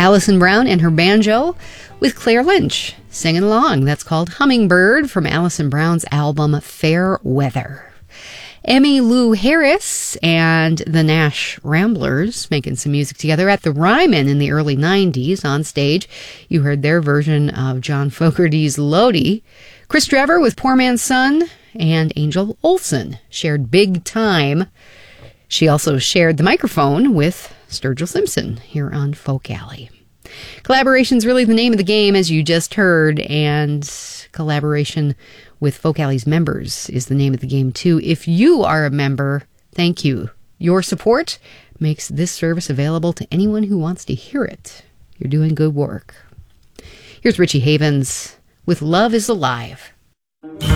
Alison Brown and her banjo with Claire Lynch singing along. That's called Hummingbird from Alison Brown's album Fair Weather. Emmylou Harris and the Nash Ramblers making some music together at the Ryman in the early 90s on stage. You heard their version of John Fogerty's Lodi. Chris Drever with Poor Man's Son and Angel Olsen shared Big Time. She also shared the microphone with Sturgill Simpson here on Folk Alley. Collaboration's really the name of the game, as you just heard, and collaboration with Folk Alley's members is the name of the game, too. If you are a member, thank you. Your support makes this service available to anyone who wants to hear it. You're doing good work. Here's Richie Havens with Love is Alive.